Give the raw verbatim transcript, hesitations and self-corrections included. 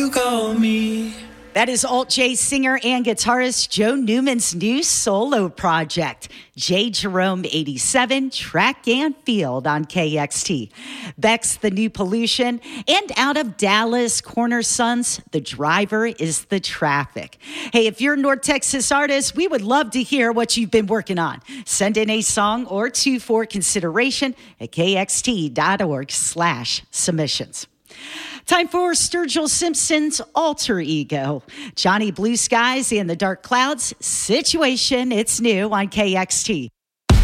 You call me. That is alt-J singer and guitarist Joe Newman's new solo project, J. Jerome eighty-seven, Track and Field on K X T. Beck's The New Pollution, and out of Dallas, Corner Sons, The Driver is the Traffic. Hey, if you're a North Texas artist, we would love to hear what you've been working on. Send in a song or two for consideration at kxt.org slash submissions. Time for Sturgill Simpson's alter ego. Johnny Blue Skies and the Dark Clouds, Situation, it's new on K X T.